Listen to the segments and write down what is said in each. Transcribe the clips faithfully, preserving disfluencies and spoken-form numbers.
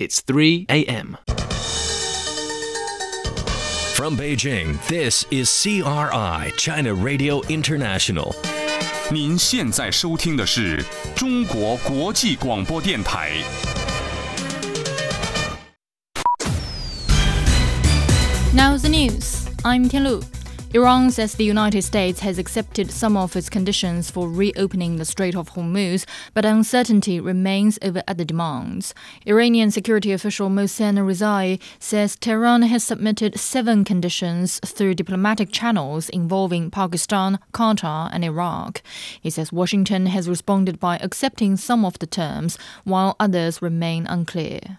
It's three a.m. From Beijing, this is C R I, China Radio International. 您现在收听的是中国国际广播电台。 Now the news. I'm Tianlu. Iran says the United States has accepted some of its conditions for reopening the Strait of Hormuz, but uncertainty remains over other demands. Iranian security official Mohsen Rizai says Tehran has submitted seven conditions through diplomatic channels involving Pakistan, Qatar and Iraq. He says Washington has responded by accepting some of the terms, while others remain unclear.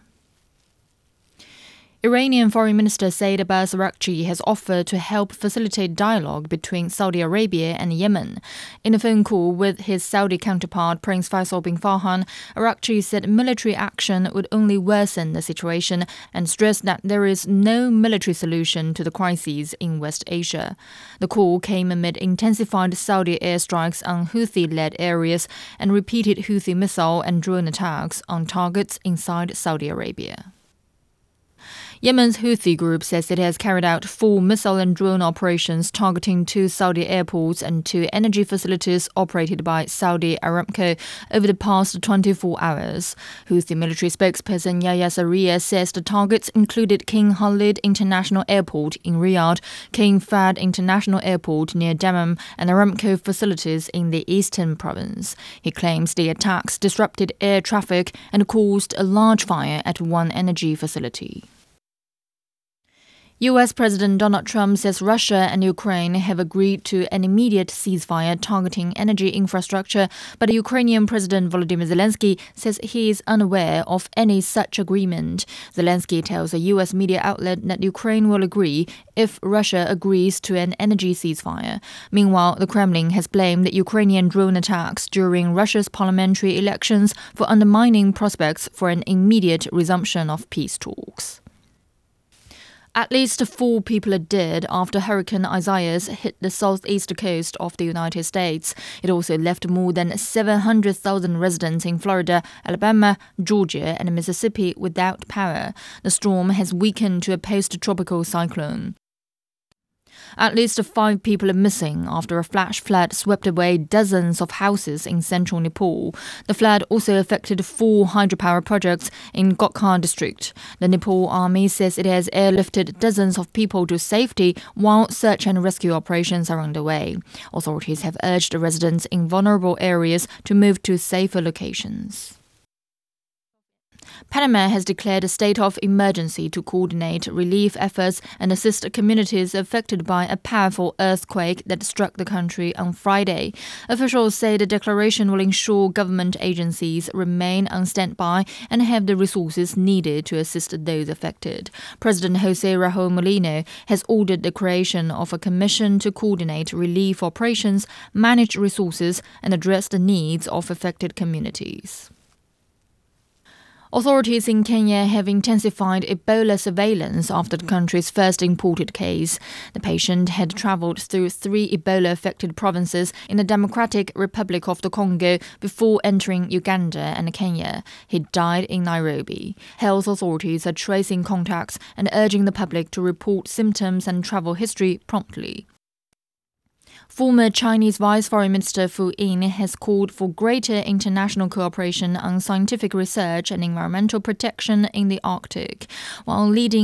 Iranian Foreign Minister Said Abbas Araghchi has offered to help facilitate dialogue between Saudi Arabia and Yemen. In a phone call with his Saudi counterpart Prince Faisal bin Farhan, Araghchi said military action would only worsen the situation and stressed that there is no military solution to the crises in West Asia. The call came amid intensified Saudi airstrikes on Houthi-led areas and repeated Houthi missile and drone attacks on targets inside Saudi Arabia. Yemen's Houthi group says it has carried out four missile and drone operations targeting two Saudi airports and two energy facilities operated by Saudi Aramco over the past twenty-four hours. Houthi military spokesperson Yahya Sarriya says the targets included King Khalid International Airport in Riyadh, King Fahd International Airport near Dammam, and Aramco facilities in the eastern province. He claims the attacks disrupted air traffic and caused a large fire at one energy facility. U S President Donald Trump says Russia and Ukraine have agreed to an immediate ceasefire targeting energy infrastructure, but Ukrainian President Volodymyr Zelensky says he is unaware of any such agreement. Zelensky tells a U S media outlet that Ukraine will agree if Russia agrees to an energy ceasefire. Meanwhile, the Kremlin has blamed the Ukrainian drone attacks during Russia's parliamentary elections for undermining prospects for an immediate resumption of peace talks. At least four people are dead after Hurricane Isaias hit the southeast coast of the United States. It also left more than seven hundred thousand residents in Florida, Alabama, Georgia, and Mississippi without power. The storm has weakened to a post-tropical cyclone. At least five people are missing after a flash flood swept away dozens of houses in central Nepal. The flood also affected four hydropower projects in Gokha district. The Nepal army says it has airlifted dozens of people to safety while search and rescue operations are underway. Authorities have urged residents in vulnerable areas to move to safer locations. Panama has declared a state of emergency to coordinate relief efforts and assist communities affected by a powerful earthquake that struck the country on Friday. Officials say the declaration will ensure government agencies remain on standby and have the resources needed to assist those affected. President Jose Raul Mulino has ordered the creation of a commission to coordinate relief operations, manage resources, and address the needs of affected communities. Authorities in Kenya have intensified Ebola surveillance after the country's first imported case. The patient had travelled through three Ebola-affected provinces in the Democratic Republic of the Congo before entering Uganda and Kenya. He died in Nairobi. Health authorities are tracing contacts and urging the public to report symptoms and travel history promptly. Former Chinese Vice Foreign Minister Fu Yin has called for greater international cooperation on scientific research and environmental protection in the Arctic, while leading